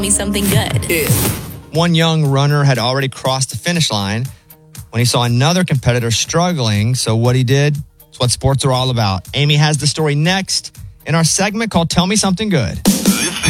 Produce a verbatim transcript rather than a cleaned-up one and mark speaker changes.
Speaker 1: me something good.
Speaker 2: Yeah.
Speaker 3: One young runner had already crossed the finish line when he saw another competitor struggling. So what he did is what sports are all about. Amy has the story next in our segment called Tell Me Something Good.
Speaker 4: This